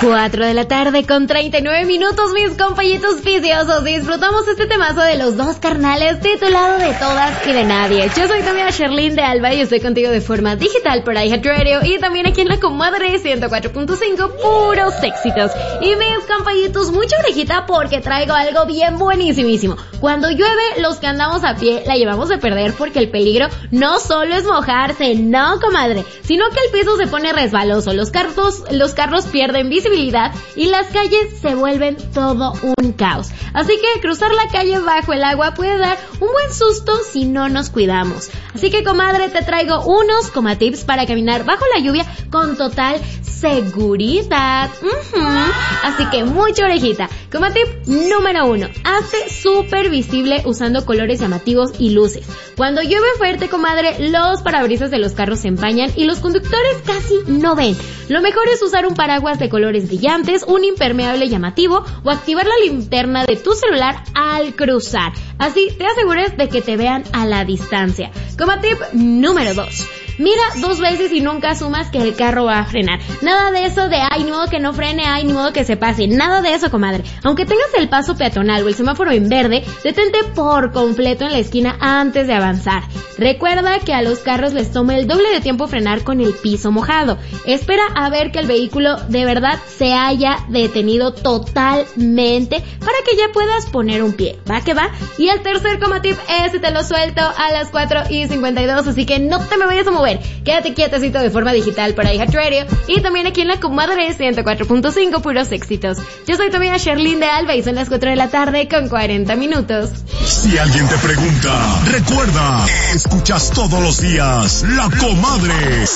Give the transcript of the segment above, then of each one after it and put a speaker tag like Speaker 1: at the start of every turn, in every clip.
Speaker 1: 4 de la tarde con 39 minutos, mis compañitos viciosos. Disfrutamos este temazo de los dos carnales titulado De Todas y de Nadie. Yo soy tu amiga Sherlyn de Alba y estoy contigo de forma digital por iHeartRadio y también aquí en la comadre 104.5, puros éxitos. Y mis compañitos, mucha orejita porque traigo algo bien buenísimísimo. Cuando llueve, los que andamos a pie la llevamos de perder porque el peligro no solo es mojarse, no comadre, sino que el piso se pone resbaloso, los carros pierden visibilidad y las calles se vuelven todo un caos. Así que cruzar la calle bajo el agua puede dar un buen susto si no nos cuidamos. Así que comadre, te traigo unos tips para caminar bajo la lluvia con total seguridad. Así que mucha orejita. Tip número 1, hazte súper visible usando colores llamativos y luces. Cuando llueve fuerte, comadre, los parabrisas de los carros se empañan y los conductores casi no ven. Lo mejor es usar un paraguas de colores brillantes, un impermeable llamativo o activar la linterna de tu celular al cruzar. Así te aseguras de que te vean a la distancia. Tip número 2. Mira 2 veces y nunca asumas que el carro va a frenar. Nada de eso de, ay, ni modo que no frene, ay, ni modo que se pase. Nada de eso, comadre. Aunque tengas el paso peatonal o el semáforo en verde, detente por completo en la esquina antes de avanzar. Recuerda que a los carros les toma el doble de tiempo frenar con el piso mojado. Espera a ver que el vehículo de verdad se haya detenido totalmente para que ya puedas poner un pie. ¿Va que va? Y el tercer tip, ese te lo suelto a las 4:52, así que no te me vayas a mover. Quédate quietecito de forma digital para iHeartRadio y también aquí en la comadre 104.5, puros éxitos. Yo soy tu amiga Sherlyn de Alba y son las 4 de la tarde con 40 minutos.
Speaker 2: Si alguien te pregunta, recuerda, escuchas todos los días la comadre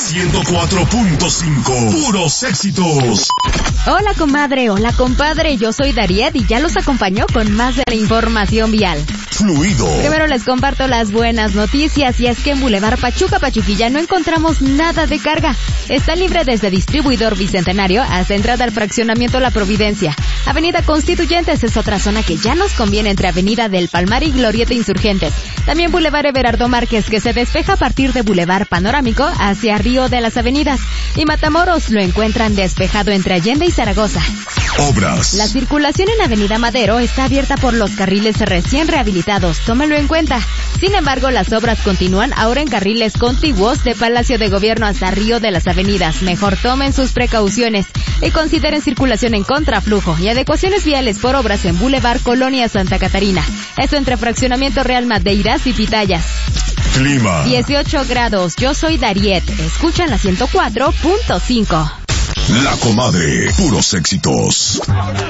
Speaker 2: 104.5, puros éxitos.
Speaker 3: Hola comadre, hola compadre, yo soy Dariet y ya los acompaño con más de la información vial.
Speaker 2: Fluido.
Speaker 3: Primero les comparto las buenas noticias y es que en Boulevard Pachuca-Pachuquilla no encontramos nada de carga. Está libre desde Distribuidor Bicentenario hasta entrada al fraccionamiento La Providencia. Avenida Constituyentes es otra zona que ya nos conviene entre Avenida del Palmar y Glorieta Insurgentes. También Boulevard Everardo Márquez, que se despeja a partir de Boulevard Panorámico hacia Río de las Avenidas. Y Matamoros lo encuentran despejado entre Allende y Zaragoza.
Speaker 2: Obras.
Speaker 3: La circulación en Avenida Madero está abierta por los carriles recién rehabilitados, tómalo en cuenta. Sin embargo, las obras continúan ahora en carriles contiguos de Palacio de Gobierno hasta Río de las Avenidas. Mejor tomen sus precauciones y consideren circulación en contraflujo y adecuaciones viales por obras en Boulevard Colonia Santa Catarina. Esto entre Fraccionamiento Real Madeiras y Pitayas.
Speaker 2: Clima.
Speaker 3: 18 grados. Yo soy Dariet. Escuchan la 104.5.
Speaker 2: La comadre, puros éxitos.